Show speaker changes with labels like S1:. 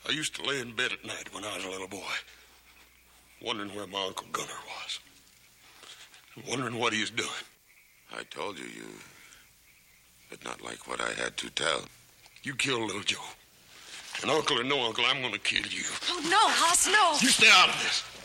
S1: I used to lay in bed at night when I was a little boy, wondering where my Uncle Gunner was. Wondering what he was doing.
S2: I told you did not like what I had to tell.
S1: You killed little Joe. And uncle or no uncle, I'm going to kill you.
S3: Oh, no, Hoss, no.
S1: You stay out of this.